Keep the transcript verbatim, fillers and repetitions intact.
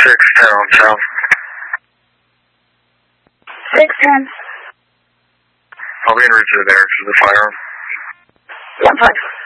six ten on south. six ten. I'll be in route to the barracks with the firearm. one five.